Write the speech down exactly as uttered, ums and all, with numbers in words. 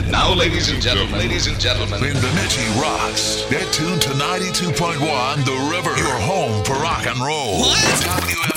And now, ladies and gentlemen, ladies and gentlemen, when Bemidji rocks, get tuned to ninety-two point one The River, your home for rock and roll. What? W